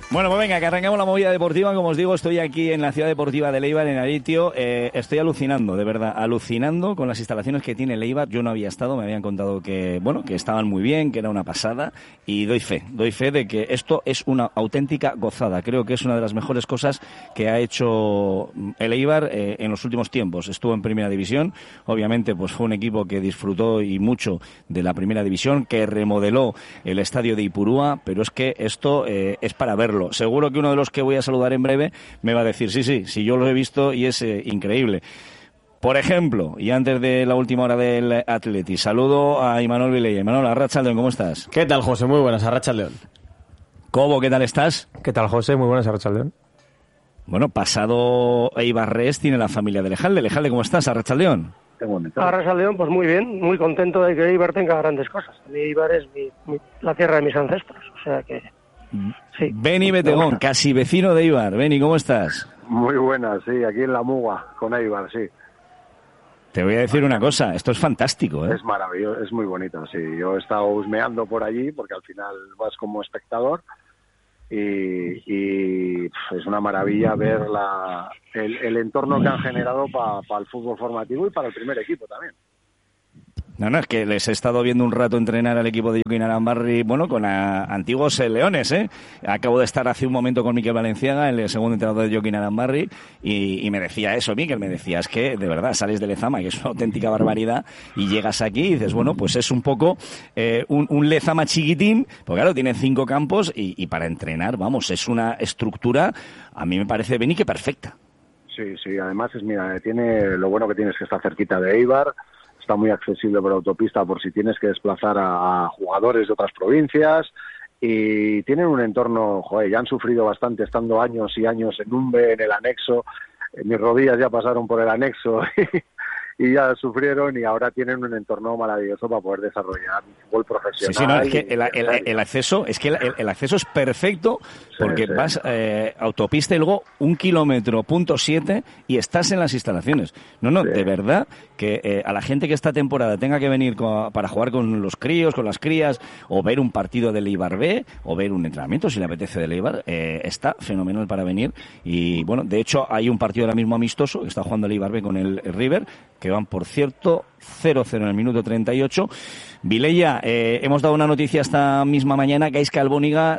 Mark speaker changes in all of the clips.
Speaker 1: Bueno, pues venga, que arrancamos la movida deportiva. Como os digo, estoy aquí en la ciudad deportiva de Eibar, en Aritio. Estoy alucinando, de verdad, alucinando con las instalaciones que tiene el Eibar. Yo no había estado, me habían contado que, bueno, que estaban muy bien, que era una pasada, y doy fe de que esto es una auténtica gozada. Creo que es una de las mejores cosas que ha hecho el Eibar en los últimos tiempos. Estuvo en Primera División, obviamente, pues fue un equipo que disfrutó y mucho de la Primera División, que remodeló el estadio de Ipurúa, pero es que esto es para verlo. Seguro que uno de los que voy a saludar en breve me va a decir, sí, yo lo he visto y es increíble. Por ejemplo, y antes de la última hora del Atleti, saludo a Imanol Vilella. Imanol, Arratsaldeon, ¿cómo estás?
Speaker 2: ¿Qué tal, José? Muy buenas, Arratsaldeon.
Speaker 1: Cobo, ¿qué tal estás?
Speaker 3: ¿Qué tal, José? Muy buenas, Arratsaldeon.
Speaker 1: Bueno, pasado Eibarres tiene la familia de Lejalde. Lejalde, ¿cómo estás? Arratsaldeon.
Speaker 4: Arratsaldeon, pues muy bien, muy contento de que Eibar tenga grandes cosas. A mí Eibar es la tierra de mis ancestros, o sea que... Sí.
Speaker 1: Beni Betegón, casi vecino de Eibar. Beni, ¿cómo estás?
Speaker 5: Muy buenas, sí, aquí en la Muga, con Eibar, sí.
Speaker 1: Te voy a decir una cosa, esto es fantástico, ¿eh?
Speaker 5: Es maravilloso, es muy bonito, sí. Yo he estado husmeando por allí, porque al final vas como espectador, y es una maravilla ver el entorno que han generado para el fútbol formativo y para el primer equipo también.
Speaker 1: No, es que les he estado viendo un rato entrenar al equipo de Joaquín Arambarri, bueno, con antiguos leones, ¿eh? Acabo de estar hace un momento con Miquel Valenciaga, el segundo entrenador de Joaquín Arambarri, y me decía eso, Miquel, me decía, es que de verdad sales de Lezama, que es una auténtica barbaridad, y llegas aquí y dices, bueno, pues es un poco un Lezama chiquitín, porque claro, tiene 5 campos, y para entrenar, vamos, es una estructura, a mí me parece, Beni, que perfecta.
Speaker 5: Sí, además tiene lo bueno que tienes que estar cerquita de Eibar. Está muy accesible por autopista por si tienes que desplazar a jugadores de otras provincias, y tienen un entorno, ya han sufrido bastante estando años y años en Umbe, en el anexo. Mis rodillas ya pasaron por el anexo y ya sufrieron, y ahora tienen un entorno maravilloso para poder desarrollar fútbol profesional.
Speaker 1: Sí, no, es que el acceso es perfecto, porque vas autopista y luego 1,7 km y estás en las instalaciones. No, de verdad que a la gente que esta temporada tenga que venir para jugar con los críos, con las crías, o ver un partido del Eibar B, o ver un entrenamiento, si le apetece, del Eibar, está fenomenal para venir. Y bueno, de hecho hay un partido ahora mismo amistoso que está jugando el Eibar B con el River, que van, por cierto, 0-0 en el minuto 38. Vilella, hemos dado una noticia esta misma mañana, Gaizka Albóniga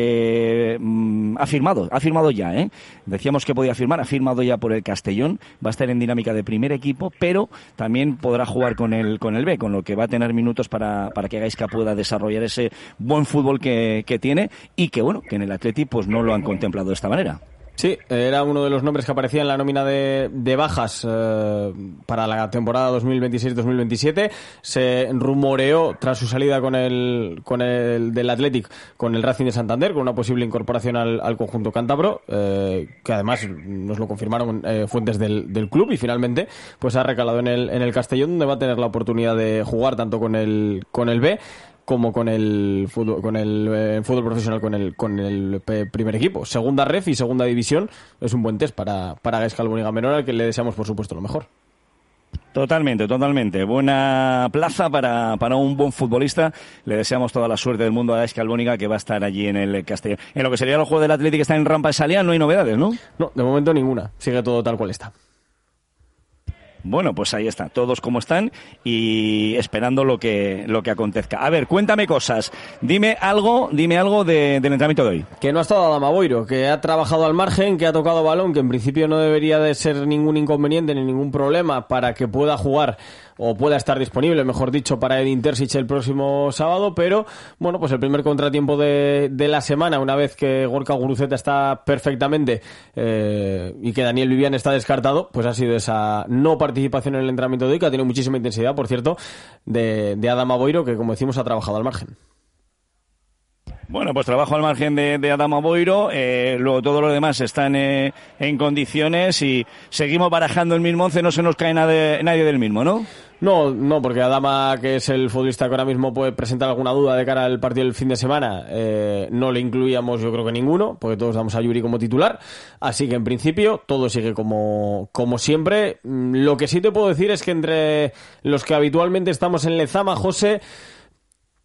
Speaker 1: ha firmado ya, decíamos que podía firmar, ha firmado ya por el Castellón, va a estar en dinámica de primer equipo, pero también podrá jugar con el B, con lo que va a tener minutos para que Gaizka pueda desarrollar ese buen fútbol que tiene, y que bueno, que en el Atleti pues no lo han contemplado de esta manera.
Speaker 2: Sí, era uno de los nombres que aparecía en la nómina de bajas para la temporada 2026-2027. Se rumoreó tras su salida con el del Athletic, con el Racing de Santander, con una posible incorporación al conjunto cántabro, que además nos lo confirmaron fuentes del club, y finalmente pues ha recalado en el Castellón, donde va a tener la oportunidad de jugar tanto con el B como con el fútbol, fútbol profesional, con el primer equipo. Segunda ref y segunda división es un buen test para Gaizka Albóniga Menor, al que le deseamos, por supuesto, lo mejor.
Speaker 1: Totalmente. Buena plaza para un buen futbolista. Le deseamos toda la suerte del mundo a Gaizka Albóniga, que va a estar allí en el Castellón. En lo que sería el juego del Atlético, que está en rampa de salida, no hay novedades, ¿no?
Speaker 2: No, de momento ninguna. Sigue todo tal cual está.
Speaker 1: Bueno, pues ahí está, todos como están y esperando lo que acontezca. A ver, cuéntame cosas. Dime algo del entrenamiento de hoy.
Speaker 2: Que no ha estado Adama Boiro, que ha trabajado al margen, que ha tocado balón, que en principio no debería de ser ningún inconveniente ni ningún problema para que pueda jugar, o pueda estar disponible, mejor dicho, para Edin Terzic el próximo sábado, pero bueno, pues el primer contratiempo de la semana, una vez que Gorka Guruceta está perfectamente y que Daniel Vivian está descartado, pues ha sido esa no participación en el entrenamiento de hoy, que ha tenido muchísima intensidad, por cierto, de Adama Boiro, que como decimos ha trabajado al margen.
Speaker 1: Bueno, pues trabajo al margen de Adama Boiro, luego todo lo demás están en condiciones y seguimos barajando el mismo 11, no se nos cae nadie del mismo, ¿no?
Speaker 2: No, porque Adama, que es el futbolista que ahora mismo puede presentar alguna duda de cara al partido del fin de semana, no le incluíamos, yo creo que ninguno, porque todos damos a Yuri como titular, así que en principio todo sigue como siempre. Lo que sí te puedo decir es que entre los que habitualmente estamos en Lezama, José,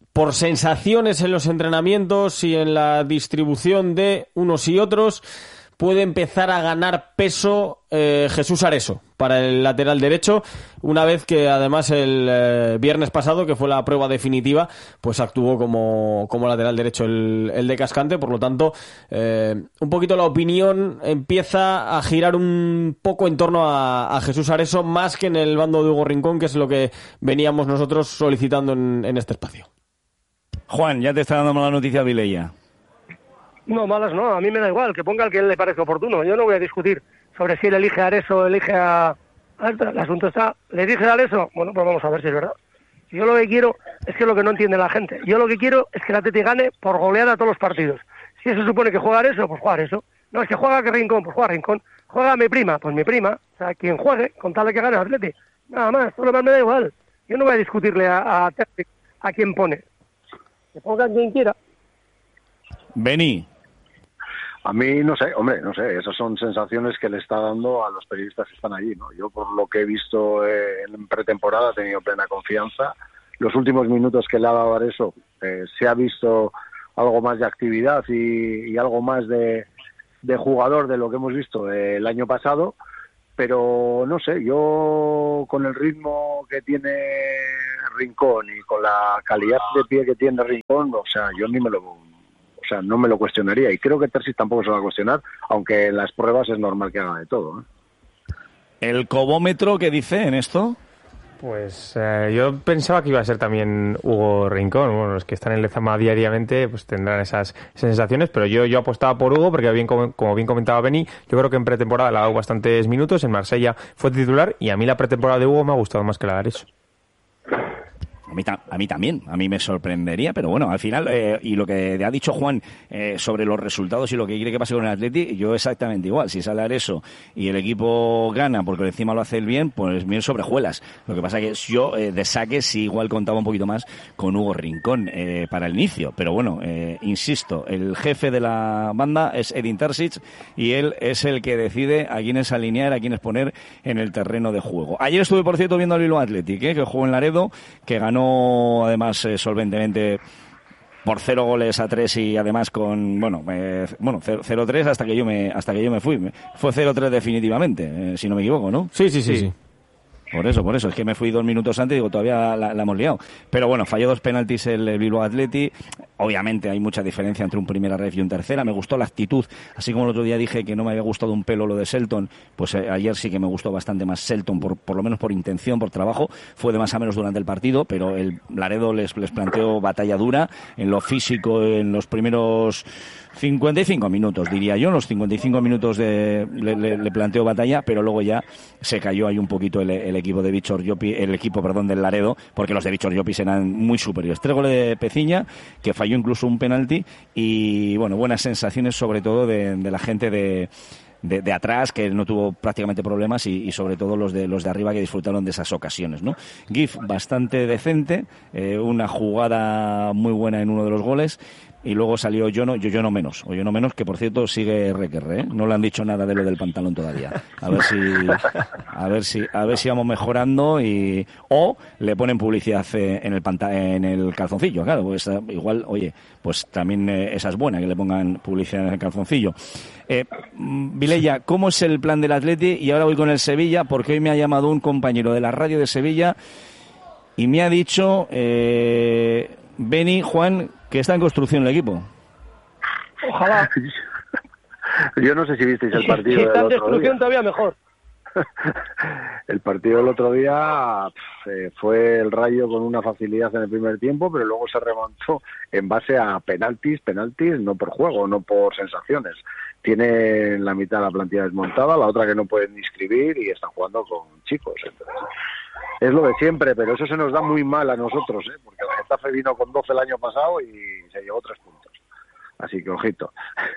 Speaker 2: por sensaciones en los entrenamientos y en la distribución de unos y otros, puede empezar a ganar peso Jesús Areso para el lateral derecho, una vez que además el viernes pasado, que fue la prueba definitiva, pues actuó como lateral derecho el de Cascante. Por lo tanto, un poquito la opinión empieza a girar un poco en torno a Jesús Areso, más que en el bando de Hugo Rincón, que es lo que veníamos nosotros solicitando en este espacio.
Speaker 1: Juan, ya te está dando mala noticia Vilella.
Speaker 4: No, malas no, a mí me da igual, que ponga el que le parezca oportuno. Yo no voy a discutir sobre si él elige a Areso o elige a... El asunto está, ¿le elige a Areso? Bueno, pues vamos a ver si es verdad. Yo lo que quiero es que lo que no entiende la gente. Yo lo que quiero es que el Atleti gane por goleada todos los partidos. Si eso supone que juega Areso, pues juega Areso. No, es que juega que Rincón, pues juega Rincón. Juega mi prima, pues mi prima. O sea, quien juegue, con tal de que gane el Atleti. Nada más, todo lo demás me da igual. Yo no voy a discutirle a quien pone. Que ponga quien quiera.
Speaker 1: Beni.
Speaker 5: A mí, no sé, esas son sensaciones que le está dando a los periodistas que están allí, ¿no? Yo, por lo que he visto en pretemporada, he tenido plena confianza. Los últimos minutos que le ha dado Areso, se ha visto algo más de actividad y algo más de jugador de lo que hemos visto el año pasado, pero no sé, yo con el ritmo que tiene Rincón y con la calidad de pie que tiene Rincón, o sea, yo no me lo cuestionaría, y creo que Terzic tampoco se va a cuestionar, aunque en las pruebas es normal que haga de todo, ¿eh?
Speaker 1: ¿El cobómetro qué dice en esto?
Speaker 3: Pues yo pensaba que iba a ser también Hugo Rincón. Bueno, los que están en Lezama diariamente pues tendrán esas sensaciones, pero yo apostaba por Hugo porque, como bien comentaba Beni, yo creo que en pretemporada le ha dado bastantes minutos, en Marsella fue titular, y a mí la pretemporada de Hugo me ha gustado más que la de Areso.
Speaker 1: A mí también, a mí me sorprendería, pero bueno, al final, y lo que ha dicho Juan sobre los resultados y lo que quiere que pase con el Atleti, yo exactamente igual. Si sale Areso y el equipo gana porque encima lo hace el bien, pues bien sobre juelas. Lo que pasa que yo de saque sí igual contaba un poquito más con Hugo Rincón para el inicio, pero bueno, insisto, el jefe de la banda es Edin Terzic y él es el que decide a quiénes alinear, a quiénes poner en el terreno de juego. Ayer estuve, por cierto, viendo al Bilbao Athletic, que jugó en Laredo, que ganó además solventemente por 0-3 y además con 0-3 hasta que yo me fui. Fue 0-3 definitivamente, si no me equivoco, ¿no?
Speaker 2: Sí.
Speaker 1: Por eso, es que me fui 2 minutos antes y digo, todavía la hemos liado. Pero bueno, falló 2 penaltis el Bilbao Athletic. Obviamente hay mucha diferencia entre un primera ref y un tercera. Me gustó la actitud, así como el otro día dije que no me había gustado un pelo lo de Selton, pues ayer sí que me gustó bastante más Selton, por lo menos por intención, por trabajo. Fue de más a menos durante el partido, pero el Laredo les planteó batalla dura en lo físico en los primeros 55 minutos, diría yo. En los 55 minutos le planteó batalla, pero luego ya se cayó ahí un poquito el equipo de Víctor Llopis, del Laredo, porque los de Víctor Llopis eran muy superiores. 3 goles de Peciña, que falló incluso un penalti, y bueno, buenas sensaciones sobre todo de la gente de atrás, que no tuvo prácticamente problemas, y sobre todo los de arriba, que disfrutaron de esas ocasiones, ¿no? Gif bastante decente, una jugada muy buena en uno de los goles, y luego salió Yono menos, que por cierto sigue requerre, ¿eh? No le han dicho nada de lo del pantalón todavía. A ver si vamos mejorando, o le ponen publicidad en el calzoncillo, claro, pues igual, oye, pues también esa es buena, que le pongan publicidad en el calzoncillo. Vilella, ¿cómo es el plan del Atleti? Y ahora voy con el Sevilla, porque hoy me ha llamado un compañero de la radio de Sevilla y me ha dicho, Beni, Juan, que está en construcción el equipo.
Speaker 4: Ojalá.
Speaker 5: Yo no sé si visteis el partido
Speaker 4: si está
Speaker 5: del
Speaker 4: en
Speaker 5: otro
Speaker 4: destrucción
Speaker 5: día.
Speaker 4: Todavía mejor.
Speaker 5: El partido del otro día fue el Rayo con una facilidad en el primer tiempo, pero luego se remontó en base a penaltis, no por juego, no por sensaciones. Tiene la mitad la plantilla desmontada, la otra que no pueden inscribir, y están jugando con chicos. Entonces, es lo de siempre, pero eso se nos da muy mal a nosotros, porque el Getafe vino con 12 el año pasado y se llevó 3 puntos. Así que ojito.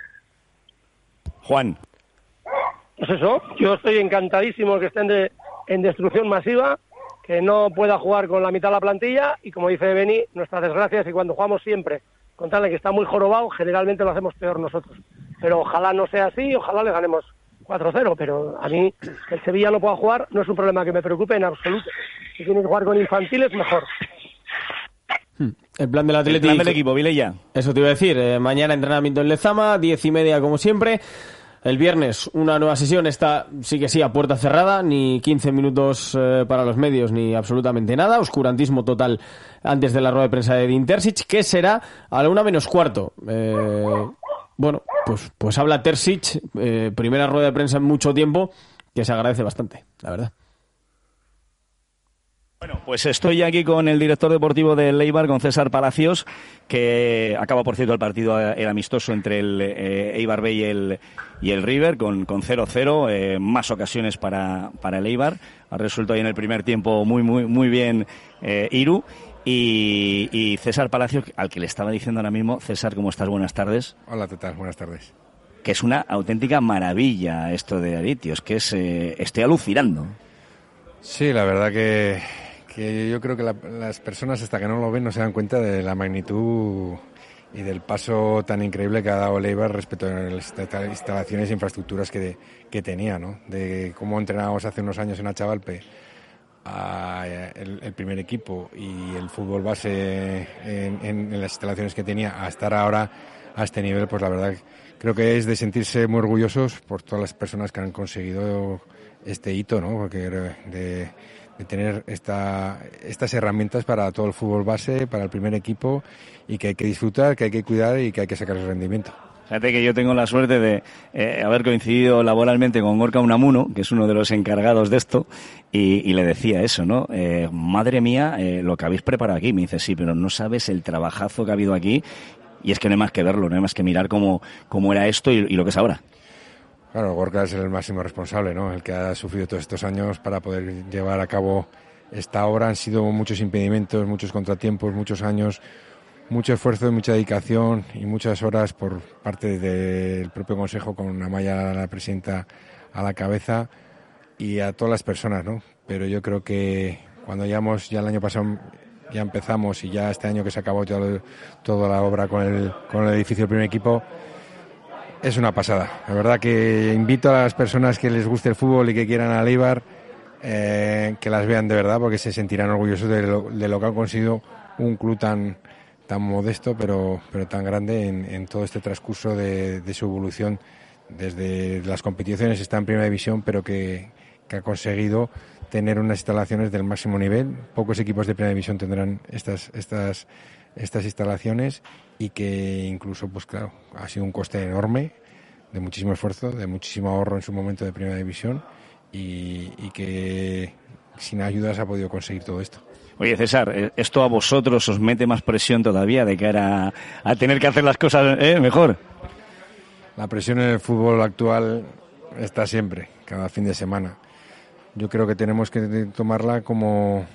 Speaker 1: Juan.
Speaker 4: Pues eso, yo estoy encantadísimo que estén en destrucción masiva, que no pueda jugar con la mitad de la plantilla, y como dice Beni, nuestra desgracia es que cuando jugamos siempre con tal de que está muy jorobado, generalmente lo hacemos peor nosotros. Pero ojalá no sea así, ojalá le ganemos 4-0, pero a mí que el Sevilla no pueda jugar no es un problema que me preocupe en absoluto. Si tiene que jugar con infantiles, mejor.
Speaker 2: El plan del Atlético.
Speaker 1: El plan del equipo, Vilella.
Speaker 2: Eso te iba a decir. Mañana entrenamiento en Lezama, 10:30 como siempre. El viernes una nueva sesión, esta sí que sí, a puerta cerrada, ni 15 minutos para los medios, ni absolutamente nada. Oscurantismo total antes de la rueda de prensa de Edin Terzic, que será a la 1:15. Bueno, pues habla Terzic, primera rueda de prensa en mucho tiempo, que se agradece bastante, la verdad.
Speaker 1: Bueno, pues estoy aquí con el director deportivo del Eibar, con César Palacios, que acaba, por cierto, el partido, el amistoso entre el Eibar B y el River, con 0-0, más ocasiones para el Eibar. Ha resuelto ahí en el primer tiempo muy bien Iru. Y César Palacios, al que le estaba diciendo ahora mismo. César, ¿cómo estás? Buenas tardes.
Speaker 6: Hola, ¿qué tal? Buenas tardes.
Speaker 1: Que es una auténtica maravilla esto de Aditio, es que estoy alucinando.
Speaker 6: Sí, la verdad que yo creo que las personas hasta que no lo ven no se dan cuenta de la magnitud y del paso tan increíble que ha dado el Eibar respecto a las instalaciones e infraestructuras que tenía, ¿no? De cómo entrenábamos hace unos años en Achavalpe el primer equipo y el fútbol base en las instalaciones que tenía a estar ahora a este nivel, pues la verdad creo que es de sentirse muy orgullosos por todas las personas que han conseguido este hito, ¿no? Porque de tener estas herramientas para todo el fútbol base, para el primer equipo, y que hay que disfrutar, que hay que cuidar y que hay que sacar el rendimiento.
Speaker 1: Fíjate que yo tengo la suerte de haber coincidido laboralmente con Gorka Unamuno, que es uno de los encargados de esto, y le decía eso, ¿no? Madre mía, lo que habéis preparado aquí. Me dice, sí, pero no sabes el trabajazo que ha habido aquí, y es que no hay más que verlo, no hay más que mirar cómo era esto y lo que es ahora.
Speaker 6: Claro, Gorka es el máximo responsable, ¿no? El que ha sufrido todos estos años para poder llevar a cabo esta obra. Han sido muchos impedimentos, muchos contratiempos, muchos años, mucho esfuerzo, mucha dedicación y muchas horas por parte del propio Consejo, con Amaya, la presidenta, a la cabeza, y a todas las personas, ¿no? Pero yo creo que cuando ya el año pasado ya empezamos, y ya este año que se acabó toda la obra con el edificio del primer equipo, es una pasada. La verdad que invito a las personas que les guste el fútbol y que quieran al Eibar, que las vean de verdad, porque se sentirán orgullosos de lo que ha conseguido un club tan modesto, pero tan grande en todo este transcurso de su evolución. Desde las competiciones está en primera división, pero que ha conseguido tener unas instalaciones del máximo nivel. Pocos equipos de primera división tendrán estas instalaciones, y que incluso, pues claro, ha sido un coste enorme, de muchísimo esfuerzo, de muchísimo ahorro en su momento de primera división, y que sin ayudas ha podido conseguir todo esto.
Speaker 1: Oye, César, ¿esto a vosotros os mete más presión todavía de cara a tener que hacer las cosas mejor?
Speaker 6: La presión en el fútbol actual está siempre, cada fin de semana. Yo creo que tenemos que tomarla como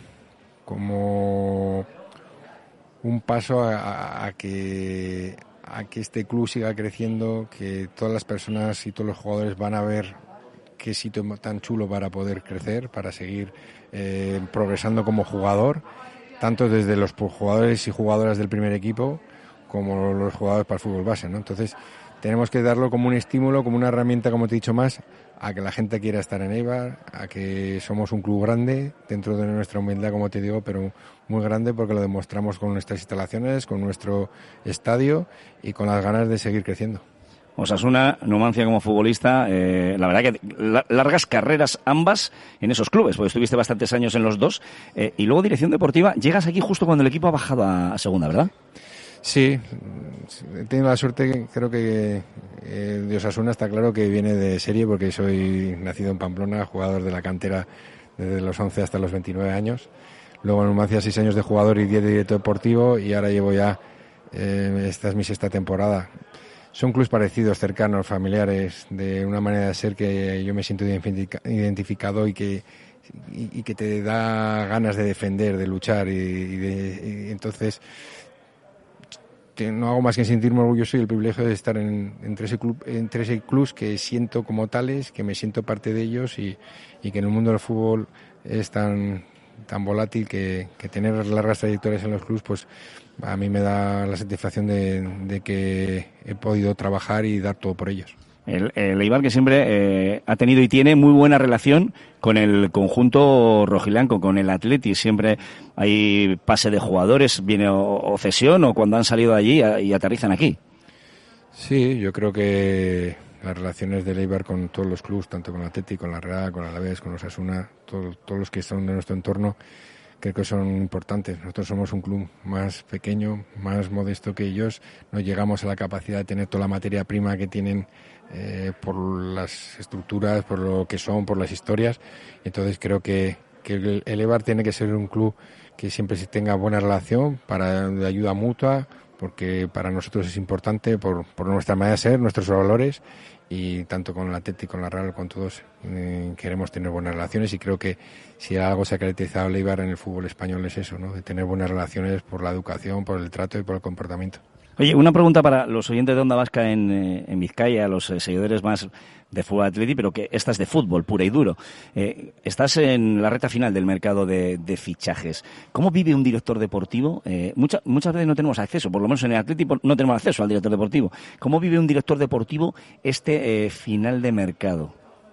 Speaker 6: un paso a que este club siga creciendo, que todas las personas y todos los jugadores van a ver qué sitio tan chulo para poder crecer, para seguir progresando como jugador, tanto desde los jugadores y jugadoras del primer equipo como los jugadores para el fútbol base, ¿no? Entonces tenemos que darlo como un estímulo, como una herramienta, como te he dicho más, a que la gente quiera estar en Eibar, a que somos un club grande, dentro de nuestra humildad, como te digo, pero muy grande, porque lo demostramos con nuestras instalaciones, con nuestro estadio y con las ganas de seguir creciendo.
Speaker 1: Osasuna, Numancia como futbolista, la verdad que largas carreras ambas en esos clubes, porque estuviste bastantes años en los dos, y luego dirección deportiva, llegas aquí justo cuando el equipo ha bajado a segunda, ¿verdad?
Speaker 6: Sí, he tenido la suerte, creo que de Osasuna está claro que viene de serie, porque soy nacido en Pamplona, jugador de la cantera desde los 11 hasta los 29 años. Luego en Numancia 6 años de jugador y 10 de director deportivo, y ahora llevo ya, esta es mi 6ª temporada. Son clubes parecidos, cercanos, familiares, de una manera de ser que yo me siento identificado y que te da ganas de defender, de luchar, y entonces no hago más que sentirme orgulloso y el privilegio de estar entre ese club que siento como tales, que me siento parte de ellos, y que en el mundo del fútbol es tan volátil que tener largas trayectorias en los clubes, pues a mí me da la satisfacción de que he podido trabajar y dar todo por ellos.
Speaker 1: El Eibar que siempre ha tenido y tiene muy buena relación con el conjunto rojiblanco, con el Athletic. Siempre hay pase de jugadores, viene o cesión o cuando han salido de allí y aterrizan aquí.
Speaker 6: Sí, yo creo que las relaciones del Eibar con todos los clubes, tanto con el Athletic, con la Real, con el Alavés, con los Osasuna, todos los que están en nuestro entorno, creo que son importantes. Nosotros somos un club más pequeño, más modesto que ellos. No llegamos a la capacidad de tener toda la materia prima que tienen por las estructuras, por lo que son, por las historias. Entonces creo que el Eibar tiene que ser un club que siempre se tenga buena relación, de ayuda mutua, porque para nosotros es importante por nuestra manera de ser, nuestros valores, y tanto con el Athletic, con la Real, con todos queremos tener buenas relaciones, y creo que si algo se ha caracterizado el Eibar en el fútbol español es eso, ¿no? De tener buenas relaciones por la educación, por el trato y por el comportamiento.
Speaker 1: Oye, una pregunta para los oyentes de Onda Vasca en Vizcaya, los seguidores más de fútbol Athletic, pero que esta es de fútbol pura y duro. Estás en la recta final del mercado de fichajes. ¿Cómo vive un director deportivo? Muchas veces no tenemos acceso, por lo menos en el Athletic no tenemos acceso al director deportivo. ¿Cómo vive un director deportivo este final de mercado?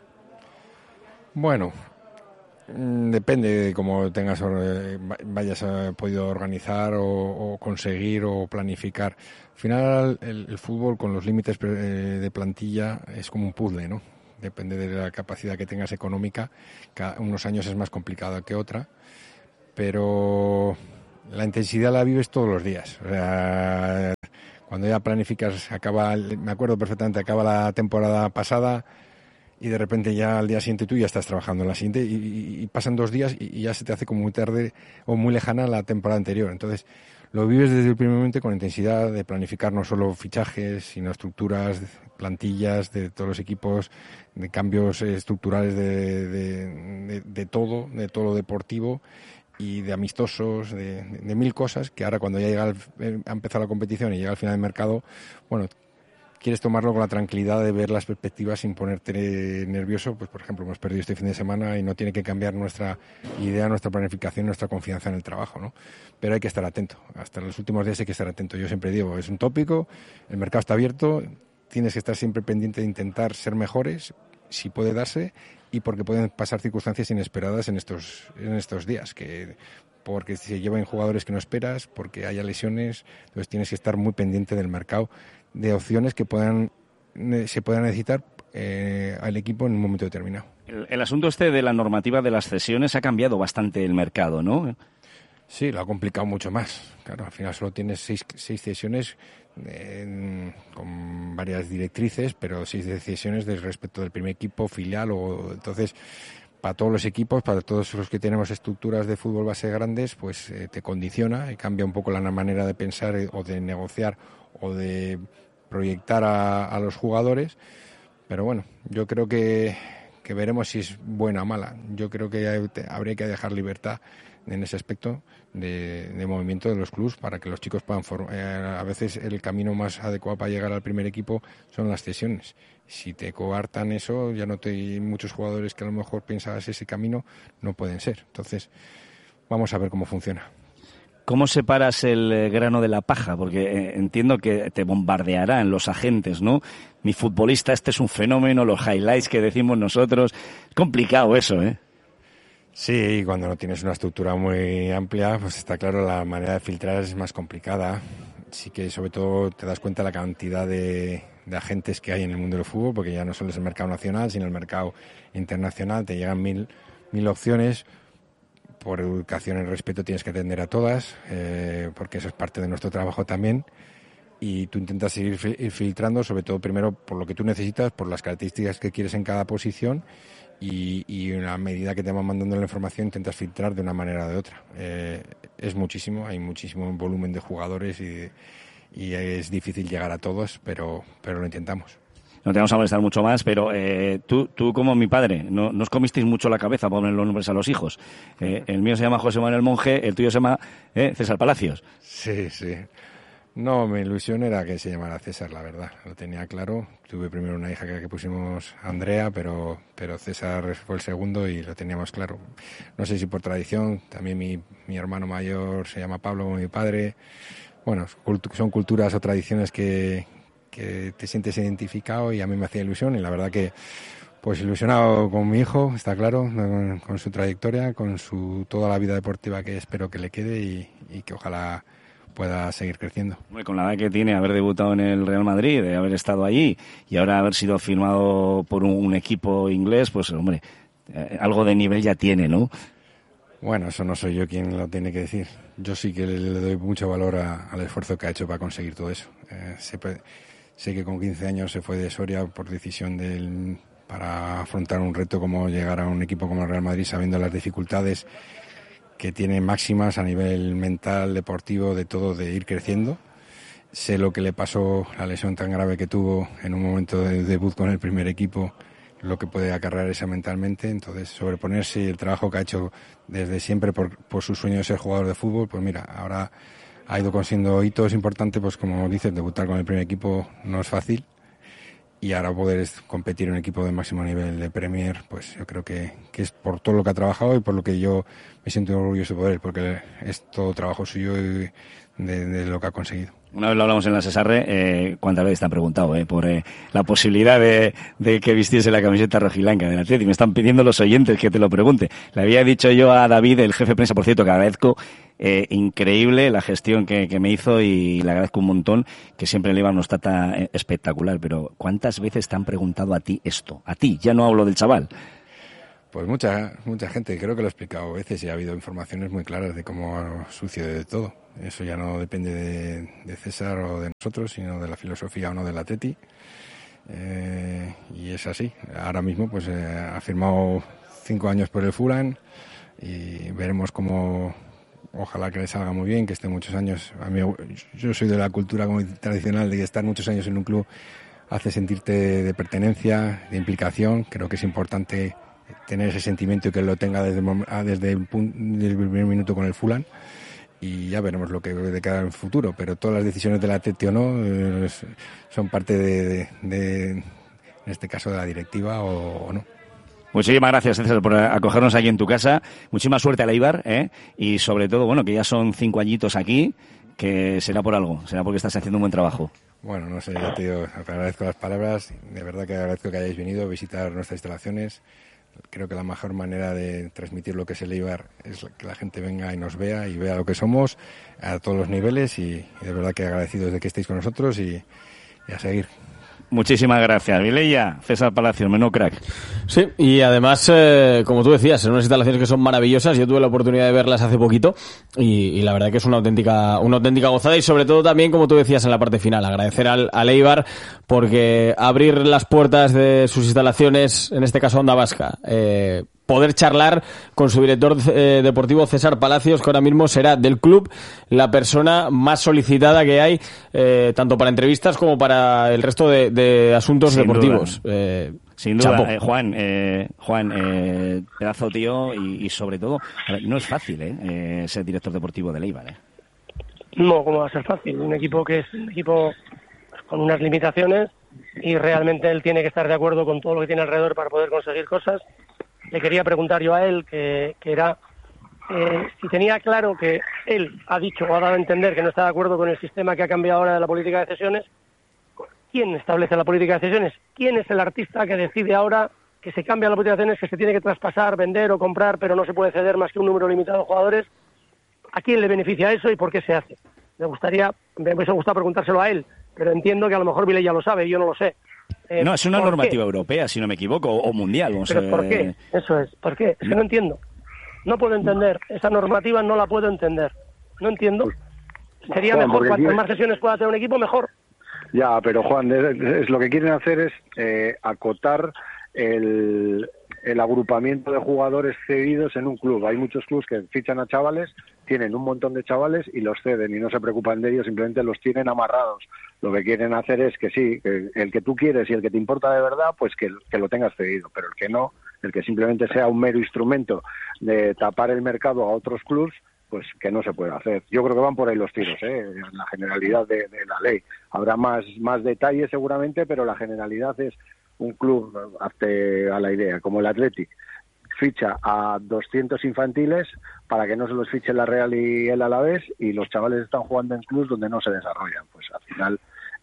Speaker 6: Bueno, depende de cómo vayas podido organizar o conseguir o planificar. Al final, el fútbol con los límites de plantilla es como un puzzle, ¿no? Depende de la capacidad que tengas económica. Unos años es más complicado que otra, pero la intensidad la vives todos los días. O sea, cuando ya planificas, me acuerdo perfectamente, acaba la temporada pasada y de repente ya al día siguiente tú ya estás trabajando en la siguiente y pasan 2 días y ya se te hace como muy tarde o muy lejana la temporada anterior. Entonces lo vives desde el primer momento con intensidad de planificar no solo fichajes, sino estructuras, plantillas de todos los equipos, de cambios estructurales de todo lo deportivo y de amistosos, de 1000 cosas que ahora cuando ya ha empezado la competición y llega al final del mercado, bueno, quieres tomarlo con la tranquilidad de ver las perspectivas sin ponerte nervioso. Pues por ejemplo, hemos perdido este fin de semana y no tiene que cambiar nuestra idea, nuestra planificación, nuestra confianza en el trabajo, ¿no? Pero hay que estar atento, hasta los últimos días hay que estar atento. Yo siempre digo, es un tópico, el mercado está abierto, tienes que estar siempre pendiente de intentar ser mejores, si puede darse, y porque pueden pasar circunstancias inesperadas en estos días, porque se llevan jugadores que no esperas, porque haya lesiones, entonces tienes que estar muy pendiente del mercado, de opciones que se puedan necesitar al equipo en un momento determinado.
Speaker 1: El asunto de la normativa de las cesiones ha cambiado bastante el mercado, ¿no?
Speaker 6: Sí, lo ha complicado mucho más. Claro, al final solo tienes 6 cesiones con varias directrices, pero 6 cesiones respecto del primer equipo, filial, entonces para todos los equipos, para todos los que tenemos estructuras de fútbol base grandes, pues te condiciona y cambia un poco la manera de pensar o de negociar o de proyectar a los jugadores, pero bueno, yo creo que veremos si es buena o mala. Yo creo que habría que dejar libertad en ese aspecto de movimiento de los clubes para que los chicos puedan a veces el camino más adecuado para llegar al primer equipo son las cesiones. Si te coartan eso, muchos jugadores que a lo mejor pensabas ese camino no pueden ser. Entonces, vamos a ver cómo funciona.
Speaker 1: ¿Cómo separas el grano de la paja? Porque entiendo que te bombardearán los agentes, ¿no? Mi futbolista, este es un fenómeno, los highlights que decimos nosotros. Es complicado eso, ¿eh?
Speaker 6: Sí, cuando no tienes una estructura muy amplia, pues está claro, la manera de filtrar es más complicada. Sí que sobre todo te das cuenta de la cantidad de agentes que hay en el mundo del fútbol, porque ya no solo es el mercado nacional, sino el mercado internacional. Te llegan mil opciones. Por educación y respeto tienes que atender a todas, porque eso es parte de nuestro trabajo también. Y tú intentas ir filtrando, sobre todo primero por lo que tú necesitas, por las características que quieres en cada posición, y en la medida que te van mandando la información intentas filtrar de una manera o de otra. Es muchísimo, hay muchísimo volumen de jugadores y es difícil llegar a todos, pero lo intentamos.
Speaker 1: No te vamos a molestar mucho más, pero tú como mi padre, no os comisteis mucho la cabeza para poner los nombres a los hijos. El mío se llama José Manuel Monge, el tuyo se llama César Palacios.
Speaker 6: Sí. No, mi ilusión era que se llamara César, la verdad. Lo tenía claro. Tuve primero una hija que pusimos Andrea, pero César fue el segundo y lo teníamos claro. No sé si por tradición, también mi hermano mayor se llama Pablo como mi padre. Bueno, son culturas o tradiciones que que te sientes identificado, y a mí me hacía ilusión, y la verdad que pues ilusionado con mi hijo, está claro, con su trayectoria, con toda la vida deportiva que espero que le quede, y que ojalá pueda seguir creciendo.
Speaker 1: Con la edad que tiene, haber debutado en el Real Madrid, de haber estado allí y ahora haber sido firmado por un equipo inglés, pues hombre, algo de nivel ya tiene, ¿no?
Speaker 6: Bueno, eso no soy yo quien lo tiene que decir. Yo sí que le doy mucho valor al esfuerzo que ha hecho para conseguir todo eso. Sé que con 15 años se fue de Soria por decisión para afrontar un reto como llegar a un equipo como el Real Madrid, sabiendo las dificultades que tiene máximas a nivel mental, deportivo, de todo, de ir creciendo. Sé lo que le pasó, la lesión tan grave que tuvo en un momento de debut con el primer equipo, lo que puede acarrear esa mentalmente. Entonces, sobreponerse, y el trabajo que ha hecho desde siempre por su sueño de ser jugador de fútbol, pues mira, ahora ha ido consiguiendo hitos importantes, pues como dices, debutar con el primer equipo no es fácil, y ahora poder competir en un equipo de máximo nivel de Premier, pues yo creo que es por todo lo que ha trabajado y por lo que yo me siento orgulloso por él, porque es todo trabajo suyo y de lo que ha conseguido.
Speaker 1: Una vez lo hablamos en la Cesarre, ¿cuántas veces te han preguntado por la posibilidad de que vistiese la camiseta rojiblanca del Atleti? Me están pidiendo los oyentes que te lo pregunte. Le había dicho yo a David, el jefe de prensa, por cierto, que agradezco, increíble la gestión que me hizo, y le agradezco un montón, que siempre le nos trata espectacular. Pero ¿cuántas veces te han preguntado a ti esto? A ti, ya no hablo del chaval.
Speaker 6: Pues mucha gente, creo que lo he explicado a veces, y ha habido informaciones muy claras de cómo sucede todo. Eso ya no depende de César o de nosotros, sino de la filosofía o no del Atleti. Y es así. Ahora mismo pues ha firmado 5 años por el Fulham, y veremos cómo, ojalá que le salga muy bien, que esté muchos años. Yo soy de la cultura muy tradicional de que estar muchos años en un club hace sentirte de pertenencia, de implicación. Creo que es importante tener ese sentimiento y que él lo tenga desde el primer minuto con el Fulham. Y ya veremos lo que de cara en el futuro, pero todas las decisiones del Atleti o no son parte en este caso, de la directiva o no.
Speaker 1: Muchísimas gracias, César, por acogernos aquí en tu casa. Muchísima suerte a Eibar, y sobre todo, bueno, que ya son 5 añitos aquí, que será por algo, será porque estás haciendo un buen trabajo.
Speaker 6: Bueno, no sé, ya te digo, agradezco las palabras, de verdad que agradezco que hayáis venido a visitar nuestras instalaciones. Creo que la mejor manera de transmitir lo que es el Eibar es que la gente venga y nos vea y vea lo que somos a todos los niveles, y de verdad que agradecidos de que estéis con nosotros, y a seguir.
Speaker 1: Muchísimas gracias, Vilella. César Palacios, menudo crack.
Speaker 2: Sí, y además, como tú decías, en unas instalaciones que son maravillosas. Yo tuve la oportunidad de verlas hace poquito, y la verdad que es una auténtica gozada, y sobre todo también, como tú decías en la parte final, agradecer al Eibar, porque abrir las puertas de sus instalaciones, en este caso Onda Vasca, poder charlar con su director deportivo César Palacios, que ahora mismo será del club la persona más solicitada que hay, tanto para entrevistas como para el resto de asuntos
Speaker 1: sin
Speaker 2: deportivos.
Speaker 1: Duda. Sin duda, Juan, pedazo tío, y sobre todo, no es fácil ser director deportivo del Eibar.
Speaker 4: No, ¿cómo va a ser fácil? Un equipo que es un equipo con unas limitaciones, y realmente él tiene que estar de acuerdo con todo lo que tiene alrededor para poder conseguir cosas. Le quería preguntar yo a él, que era si tenía claro que él ha dicho o ha dado a entender que no está de acuerdo con el sistema que ha cambiado ahora de la política de cesiones. ¿Quién establece la política de cesiones? ¿Quién es el artista que decide ahora que se cambia la política de cesiones, que se tiene que traspasar, vender o comprar, pero no se puede ceder más que un número limitado de jugadores? ¿A quién le beneficia eso y por qué se hace? Me hubiese gustado preguntárselo a él, pero entiendo que a lo mejor Vilella lo sabe y yo no lo sé.
Speaker 1: No, es una normativa europea, si no me equivoco, o mundial.
Speaker 4: ¿Pero por qué? Eso es, ¿por qué? Es que no entiendo. No puedo entender. Esa normativa no la puedo entender. No entiendo. Sería
Speaker 5: Juan,
Speaker 4: mejor, cuantas más sesiones pueda tener un equipo, mejor.
Speaker 5: Ya, pero Juan, es lo que quieren hacer es acotar el agrupamiento de jugadores cedidos en un club. Hay muchos clubes que fichan a chavales, tienen un montón de chavales y los ceden y no se preocupan de ellos, simplemente los tienen amarrados. Lo que quieren hacer es que sí, que el que tú quieres y el que te importa de verdad, pues que lo tengas cedido, pero el que no, el que simplemente sea un mero instrumento de tapar el mercado a otros clubes, pues que no se puede hacer. Yo creo que van por ahí los tiros, en la generalidad de la ley. Habrá más detalles seguramente, pero la generalidad es un club, hazte a la idea, como el Athletic, ficha a 200 infantiles para que no se los fiche la Real y el Alavés, y los chavales están jugando en clubs donde no se desarrollan. Pues al final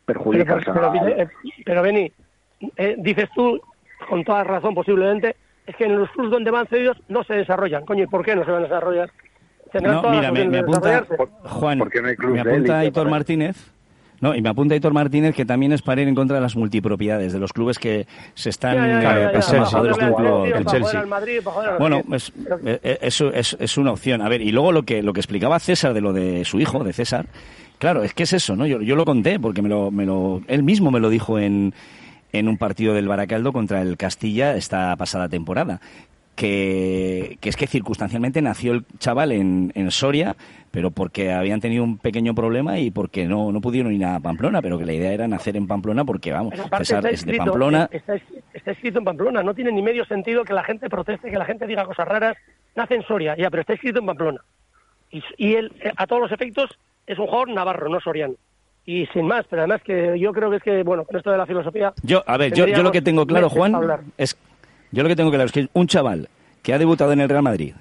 Speaker 5: perjudicas
Speaker 4: pero Beni, dices tú, con toda razón posiblemente, es que en los clubes donde van cedidos no se desarrollan. Coño, ¿y por qué no se van a desarrollar?
Speaker 1: No, mira, me apunta, Juan,
Speaker 5: ¿por qué no hay club
Speaker 1: me apunta
Speaker 5: de élite,
Speaker 1: Aitor Martínez. No, y me apunta Aitor Martínez que también es para ir en contra de las multipropiedades, de los clubes que se están pasando a jugadores de un club
Speaker 3: el Chelsea.
Speaker 1: Bueno, es una opción. A ver, y luego lo que explicaba César de lo de su hijo, de César, claro, es que es eso, ¿no? Yo lo conté porque él mismo me lo dijo en un partido del Baracaldo contra el Castilla esta pasada temporada. Que es que circunstancialmente nació el chaval en Soria, pero porque habían tenido un pequeño problema y porque no pudieron ir a Pamplona, pero que la idea era nacer en Pamplona porque, vamos, César es de Pamplona.
Speaker 4: Está escrito en Pamplona, no tiene ni medio sentido que la gente proteste, que la gente diga cosas raras. Nace en Soria, ya, pero está escrito en Pamplona. Y él, a todos los efectos, es un jugador navarro, no soriano. Y sin más, pero además que yo creo que es que, bueno, con esto de la filosofía...
Speaker 1: Yo lo que tengo claro, Juan, yo lo que tengo claro es que un chaval que ha debutado en el Real Madrid,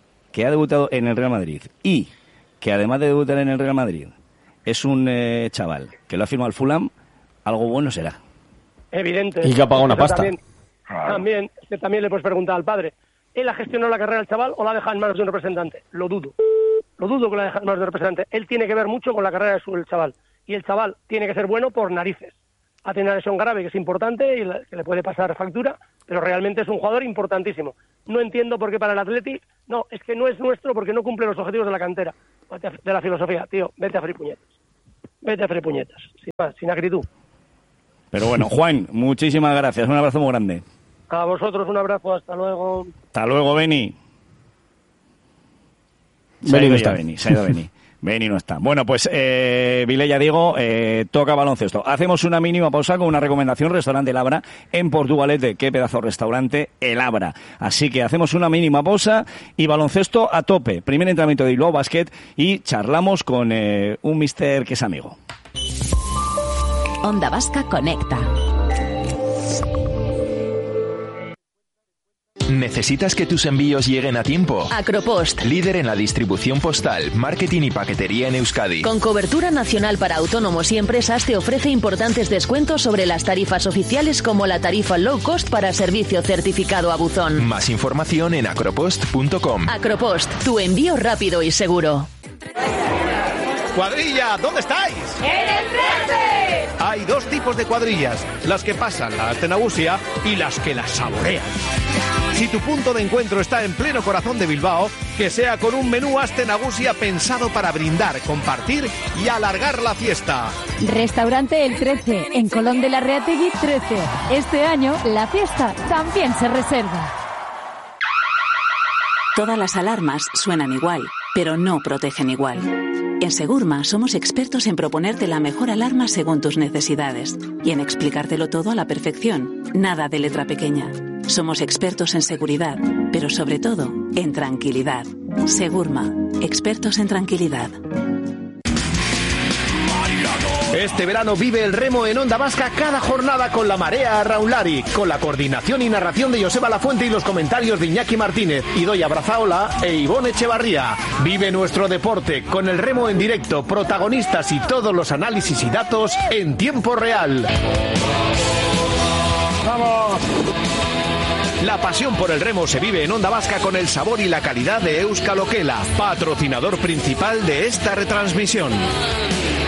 Speaker 1: y que además de debutar en el Real Madrid es un chaval que lo ha firmado al Fulham, algo bueno será.
Speaker 4: Evidente.
Speaker 2: Y que ha pagado una pasta.
Speaker 4: También le puedes preguntar al padre, ¿él ha gestionado la carrera del chaval o la ha dejado en manos de un representante? Lo dudo que la ha dejado en manos de un representante. Él tiene que ver mucho con la carrera del chaval. Y el chaval tiene que ser bueno por narices. Ha tenido una lesión grave que es importante y que le puede pasar factura, pero realmente es un jugador importantísimo. No entiendo por qué para el Athletic, no, es que no es nuestro porque no cumple los objetivos de la cantera, de la filosofía. Tío, vete a fripuñetas. Sin acritud.
Speaker 1: Pero bueno, Juan, muchísimas gracias, un abrazo muy grande.
Speaker 4: A vosotros un abrazo, hasta luego.
Speaker 1: Hasta luego, Beni. Se ha ido Beni. Beni no está. Bueno, pues Vilella Diego, toca baloncesto. Hacemos una mínima pausa con una recomendación, restaurante El Abra en Portugalete. Qué pedazo de restaurante, El Abra. Así que hacemos una mínima pausa y baloncesto a tope. Primer entrenamiento de Bilbao Basket y charlamos con un mister que es amigo.
Speaker 7: Onda Vasca Conecta.
Speaker 8: ¿Necesitas que tus envíos lleguen a tiempo?
Speaker 7: Acropost,
Speaker 8: Líder en la distribución postal, marketing y paquetería en Euskadi.
Speaker 7: con cobertura nacional para autónomos y empresas, te ofrece importantes descuentos sobre las tarifas oficiales como la tarifa low cost para servicio certificado a buzón.
Speaker 8: Más información en acropost.com.
Speaker 7: Acropost, tu envío rápido y seguro.
Speaker 9: ¡Cuadrilla! ¿Dónde estáis?
Speaker 10: ¡En el 13!
Speaker 9: Hay dos tipos de cuadrillas, las que pasan la arte nagusia y las que la saborean. Si tu punto de encuentro está en pleno corazón de Bilbao, que sea con un menú Aste Nagusia pensado para brindar, compartir y alargar la fiesta.
Speaker 10: Restaurante El 13, en Colón de la Reategui 13. Este año, la fiesta también se reserva.
Speaker 11: Todas las alarmas suenan igual, pero no protegen igual. En Segurma somos expertos en proponerte la mejor alarma según tus necesidades y en explicártelo todo a la perfección. Nada de letra pequeña. Somos expertos en seguridad, pero sobre todo en tranquilidad. Segurma, expertos en tranquilidad.
Speaker 9: Este verano vive el remo en Onda Vasca cada jornada con la Marea Arraunlari, con la coordinación y narración de Joseba Lafuente y los comentarios de Iñaki Martínez, Idoia Brazaola e Ivonne Echevarría. Vive nuestro deporte con el remo en directo, protagonistas y todos los análisis y datos en tiempo real. ¡Vamos! La pasión por el remo se vive en Onda Vasca con el sabor y la calidad de Euskal Okela, patrocinador principal de esta retransmisión.